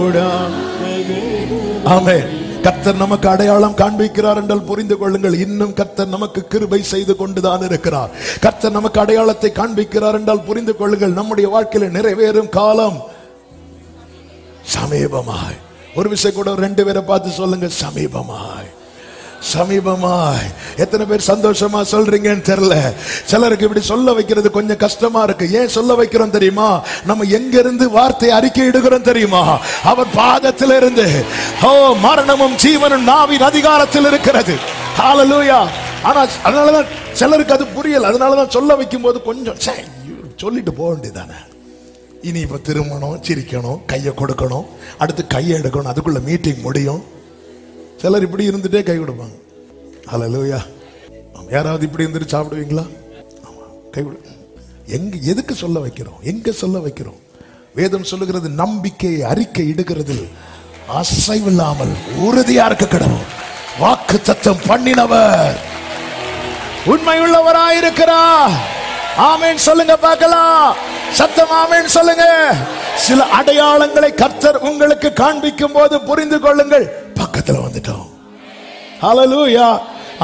ஆமென். கர்த்தர் நமக்கு அடையாளம் காண்பிக்கிறார் என்றால் புரிந்து கொள்ளுங்கள், இன்னும் கர்த்தர் நமக்கு கிருபை செய்து கொண்டுதான் இருக்கிறார். கர்த்தர் நமக்கு அடையாளத்தை காண்பிக்கிறார் என்றால் புரிந்து கொள்ளுங்கள், நம்முடைய வாழ்க்கையில நிறைவேறும் காலம் சமீபமாய். ஒரு விஷயம் கூட 2 பேரை பார்த்து சொல்லுங்க, சமீபமாய் சமீபமாய். எத்தனை பேர் சந்தோஷமா சொல்றீங்கன்னு தெரியல. சிலருக்கு இப்படி சொல்ல வைக்கிறது கொஞ்சம் கஷ்டமா இருக்கு. ஏன் சொல்ல வைக்கிறோம் தெரியுமா? நம்ம எங்க இருந்து வார்த்தை அறிக்கை இடுகிறோம் தெரியுமா? அவர் பாதத்தில் இருந்து. ஓ, மரணமும் ஜீவனும் நாவின் அதிகாரத்தில் இருக்கிறது. ஹல்லேலூயா. ஆனா அதனாலதான் சிலருக்கு அது புரியல. அதனாலதான் சொல்ல வைக்கும் போது கொஞ்சம் சொல்லிட்டு போக வேண்டியதானே. இனி இப்ப திருமணம், சிரிக்கணும், கையை கொடுக்கணும், அடுத்து கையை எடுக்கணும், அதுக்குள்ள மீட்டிங் முடியும். சிலர் இப்படி இருந்துட்டே கை கொடுப்பாங்க. ஹல்லேலூயா. யாராவது இப்படி இருந்துட்டு சாப்பிடுவீங்களா? கை கொடு. எங்க எதுக்கு சொல்ல வைக்கிறோம்? எங்க சொல்ல வைக்கிறோம்? வேதம் சொல்லுகிறது, நம்பிக்கை அறிக்கை இடுகிறதில் அசைவில்லாமல் உறுதியா இருக்க கடவுள். வாக்கு தத்தம் பண்ணினவர் உண்மை உள்ளவராயிருக்கிறார். ஆமென் சொல்லுங்க பார்க்கலாம். சத்தம் ஆமென் சொல்லுங்க. சில அடையாளங்களை கர்த்தர் உங்களுக்கு காண்பிக்கும் போது புரிந்து கொள்ளுங்கள், பக்கத்துல வந்துட்டோம். ஹல்லேலூயா.